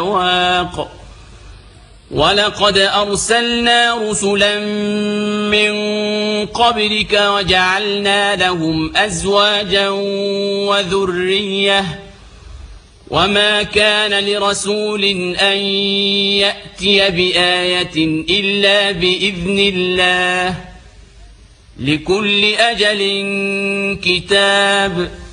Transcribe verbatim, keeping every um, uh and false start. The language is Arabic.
الأواق ولقد أرسلنا رسلا من قبلك وجعلنا لهم أزواجا وذرية وما كان لرسول أن يأتي بآية إلا بإذن الله لكل أجل كتاب.